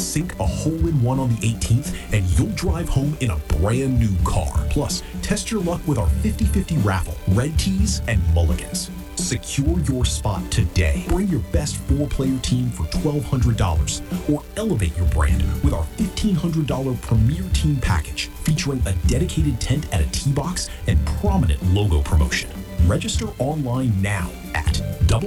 sink a hole-in-one on the 18th, and you'll drive home in a brand new car. Plus, test your luck with our 50/50 raffle, red tees, and mulligans. Secure your spot today. Bring your best four-player team for $1,200, or elevate your brand with our $1,500 Premier Team Package, featuring a dedicated tent at a tee box and prominent logo promotion. Register online now at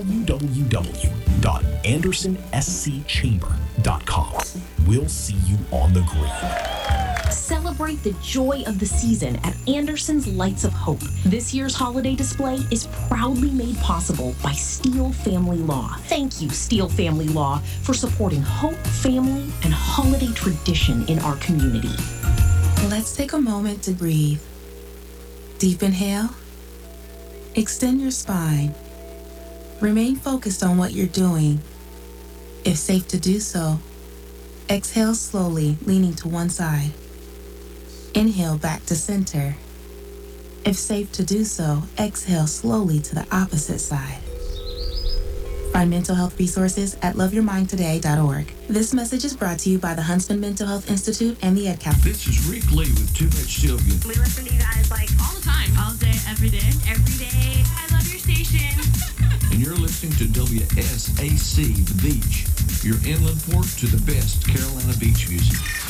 www.andersonscchamber.com. We'll see you on the green. Celebrate the joy of the season at Anderson's Lights of Hope. This year's holiday display is proudly made possible by Steele Family Law. Thank you, Steele Family Law, for supporting hope, family, and holiday tradition in our community. Let's take a moment to breathe. Deep inhale. Extend your spine. Remain focused on what you're doing. If safe to do so, exhale slowly, leaning to one side. Inhale back to center. If safe to do so, exhale slowly to the opposite side. Find mental health resources at loveyourmindtoday.org. This message is brought to you by the Huntsman Mental Health Institute and the Ed Council. This is Rick Lee with Too Much Sylvia. We listen to you guys like all the time. All day, every day. Every day. I love your station. And you're listening to WSAC The Beach, your inland port to the best Carolina beach music.